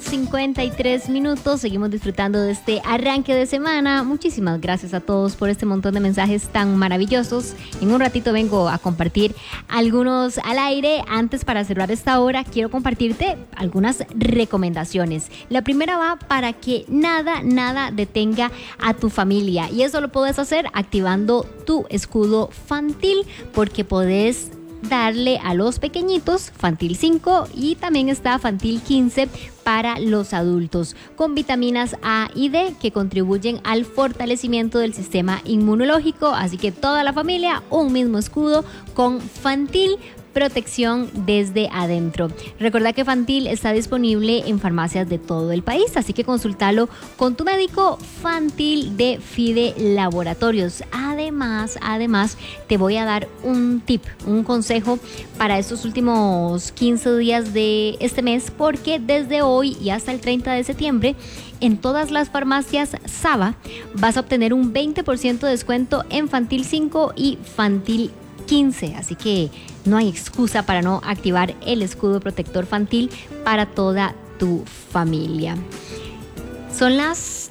10:53. Seguimos disfrutando de este arranque de semana. Muchísimas gracias a todos por este montón de mensajes tan maravillosos. En un ratito vengo a compartir algunos al aire. Antes, para cerrar esta hora, quiero compartirte algunas recomendaciones. La primera va para que nada detenga a tu familia. Y eso lo puedes hacer activando tu escudo Fantil, porque podés darle a los pequeñitos Fantil 5 y también está Fantil 15 para los adultos, con vitaminas A y D que contribuyen al fortalecimiento del sistema inmunológico. Así que toda la familia, un mismo escudo con Fantil, protección desde adentro. Recuerda que Fantil está disponible en farmacias de todo el país, así que consúltalo con tu médico. Fantil de Fide Laboratorios. Además, te voy a dar un tip, un consejo para estos últimos 15 días de este mes, porque desde hoy y hasta el 30 de septiembre, en todas las farmacias Saba vas a obtener un 20% de descuento en Fantil 5 y Fantil 15, así que no hay excusa para no activar el escudo protector Fantil para toda tu familia. Son las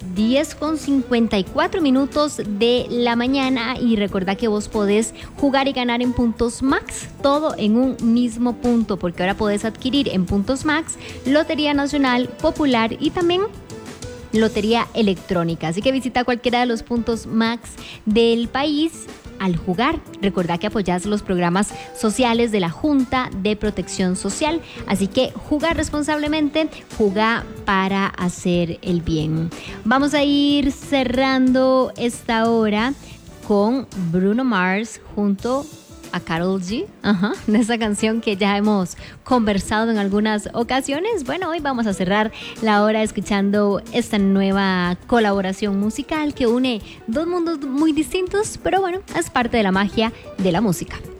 10:54 de la mañana y recuerda que vos podés jugar y ganar en Puntos Max, todo en un mismo punto, porque ahora podés adquirir en Puntos Max Lotería Nacional, Popular y también Lotería Electrónica. Así que visita cualquiera de los Puntos Max del país. Al jugar, recuerda que apoyas los programas sociales de la Junta de Protección Social. Así que jugar responsablemente, jugar para hacer el bien. Vamos a ir cerrando esta hora con Bruno Mars junto a Karol G, de esa canción que ya hemos conversado en algunas ocasiones. Bueno, hoy vamos a cerrar la hora escuchando esta nueva colaboración musical que une dos mundos muy distintos, pero bueno, es parte de la magia de la música.